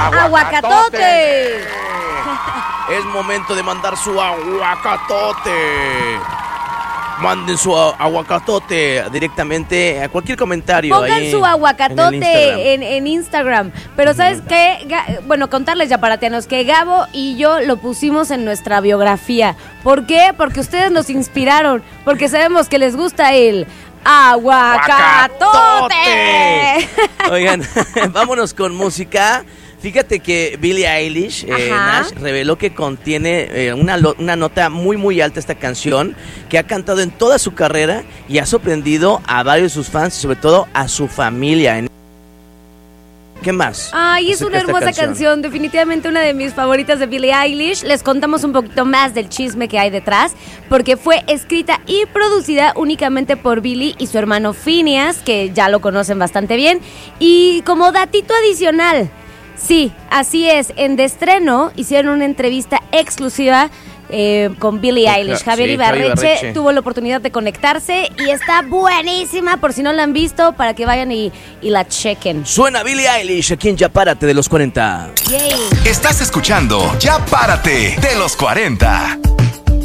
¡Aguacatote! Es momento de mandar su aguacatote. Manden su aguacatote directamente a cualquier comentario. Pongan ahí su aguacatote en Instagram. Pero ¿sabes qué? Bueno, contarles ya paratianos que Gabo y yo lo pusimos en nuestra biografía. ¿Por qué? Porque ustedes nos inspiraron. Porque sabemos que les gusta el aguacatote. Oigan, vámonos con música. Fíjate que Billie Eilish, Nash, reveló que contiene una nota muy muy alta esta canción, que ha cantado en toda su carrera y ha sorprendido a varios de sus fans y sobre todo a su familia. ¿Qué más? Ay, es una hermosa canción, definitivamente una de mis favoritas de Billie Eilish. Les contamos un poquito más del chisme que hay detrás, porque fue escrita y producida únicamente por Billie y su hermano Phineas, que ya lo conocen bastante bien. Y como datito adicional, sí, así es, en de estreno hicieron una entrevista exclusiva con Billie Eilish. Javier Ibarreche tuvo la oportunidad de conectarse y está buenísima, por si no la han visto, para que vayan y la chequen. Suena Billie Eilish aquí en Ya Párate de los 40. Yay. Estás escuchando Ya Párate de los 40.